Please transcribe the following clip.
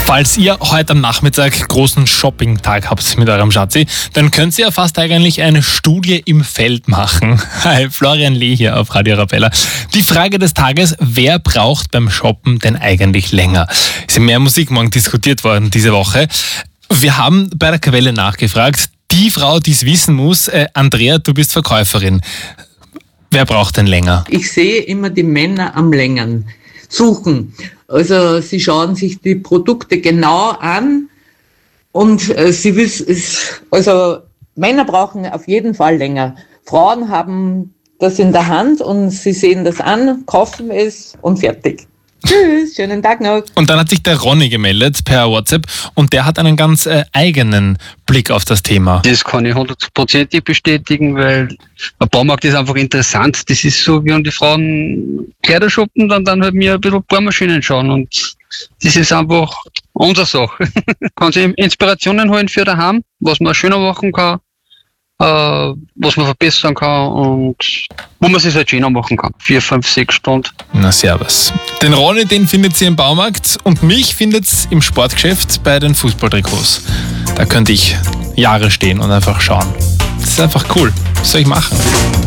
Falls ihr heute am Nachmittag großen Shopping-Tag habt mit eurem Schatzi, dann könnt ihr ja fast eigentlich eine Studie im Feld machen. Hi, Florian Lee hier auf Radio Arabella. Die Frage des Tages: Wer braucht beim Shoppen denn eigentlich länger? Ist in mehr Musikmorgen diskutiert worden diese Woche. Wir haben bei der Quelle nachgefragt. Die Frau, die es wissen muss, Andrea, du bist Verkäuferin. Wer braucht denn länger? Ich sehe immer die Männer am längern suchen. Also sie schauen sich die Produkte genau an und sie wissen, also Männer brauchen auf jeden Fall länger. Frauen haben das in der Hand und sie sehen das an, kaufen es und fertig. Tschüss, schönen Tag noch. Und dann hat sich der Ronny gemeldet per WhatsApp und der hat einen ganz eigenen Blick auf das Thema. Das kann ich 100%ig bestätigen, weil ein Baumarkt ist einfach interessant. Das ist so, wie wenn die Frauen Kleider shoppen, dann halt mir ein bisschen Bohrmaschinen schauen und das ist einfach unsere Sache. Kann sich Inspirationen holen für daheim, was man schöner machen kann, was man verbessern kann und wo man es halt schöner machen kann. 4, 5, 6 Stunden. Na servus. Den Ronny, den findet ihr im Baumarkt und mich findet ihr im Sportgeschäft bei den Fußballtrikots. Da könnte ich Jahre stehen und einfach schauen. Das ist einfach cool. Was soll ich machen?